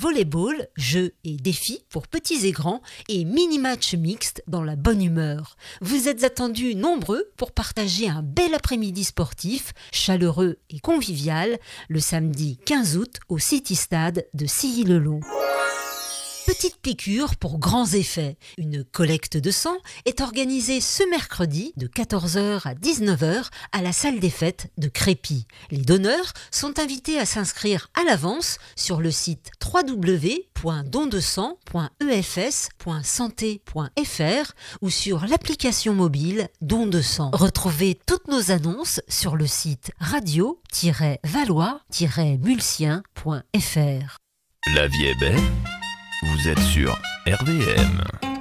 volleyball, jeux et défis pour petits et grands et mini-match mixte dans la bonne humeur. Vous êtes attendus nombreux pour partager un bel après-midi sportif, chaleureux et convivial, le samedi 15 août au City Stade de Silly-le-Long. Petite piqûre pour grands effets. Une collecte de sang est organisée ce mercredi de 14h à 19h à la salle des fêtes de Crépy. Les donneurs sont invités à s'inscrire à l'avance sur le site www.dondesang.efs.santé.fr ou sur l'application mobile Don de sang. Retrouvez toutes nos annonces sur le site radio-valois-mulsien.fr. La vie est belle. Vous êtes sur RVM.